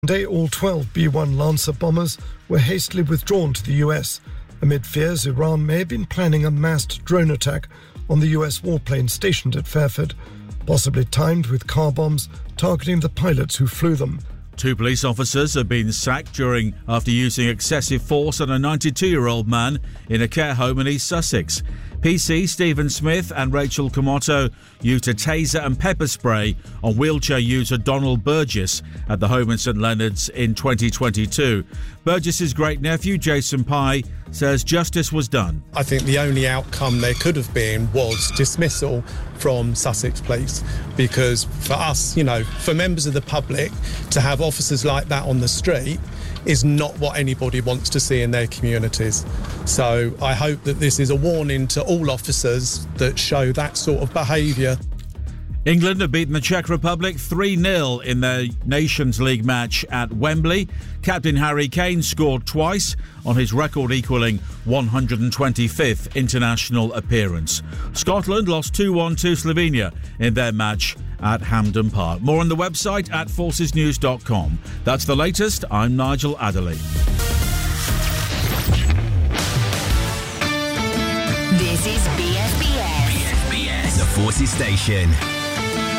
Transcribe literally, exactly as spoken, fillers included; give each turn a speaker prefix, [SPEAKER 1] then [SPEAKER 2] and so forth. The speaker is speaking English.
[SPEAKER 1] Day, all twelve B one Lancer bombers were hastily withdrawn to the U S amid fears Iran may have been planning a massed drone attack on the U S warplane stationed at Fairford, possibly timed with car bombs targeting the pilots who flew them.
[SPEAKER 2] Two police officers have been sacked during after using excessive force on a ninety-two-year-old man in a care home in East Sussex. P C Stephen Smith and Rachel Komoto used a taser and pepper spray on wheelchair user Donald Burgess at the home in St Leonard's in twenty twenty-two. Burgess's great-nephew Jason Pye says justice was done.
[SPEAKER 3] I think the only outcome there could have been was dismissal from Sussex Police, because for us, you know, for members of the public to have officers like that on the street is not what anybody wants to see in their communities. So I hope that this is a warning to all officers that show that sort of behaviour.
[SPEAKER 2] England have beaten the Czech Republic three nil in their Nations League match at Wembley. Captain Harry Kane scored twice on his record-equalling one hundred twenty-fifth international appearance. Scotland lost two one to Slovenia in their match at Hampden Park. More on the website at forces news dot com. That's the latest. I'm Nigel Adderley.
[SPEAKER 4] This is B S B S.
[SPEAKER 5] B S B S, the Forces Station.